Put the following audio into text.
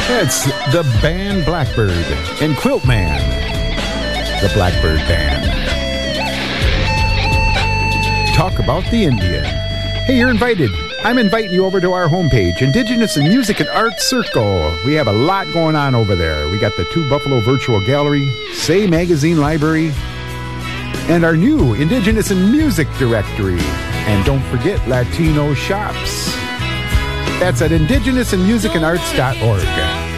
It's the band Blackbird and Quilt Man, the Blackbird Band. Talk about the Indian. Hey, you're invited. I'm inviting you over to our homepage, Indigenous in Music and Arts Circle. We have a lot going on over there. We got the 2 Buffalo Virtual Gallery, Say Magazine Library, and our new Indigenous in Music Directory. And don't forget Latino Shops. That's at indigenousinmusicandarts.org.